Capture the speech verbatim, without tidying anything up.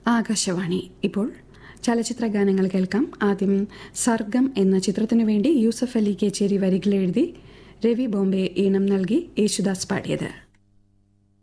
ആകാശവാണി. ഇപ്പോൾ ചലച്ചിത്ര ഗാനങ്ങൾ കേൾക്കാം. ആദ്യം സർഗം എന്ന ചിത്രത്തിനു വേണ്ടി യൂസഫ് അലി കേച്ചേരി വരികൾ എഴുതി രവി ബോംബെ ഈണം നൽകി യേശുദാസ് പാടിയത്.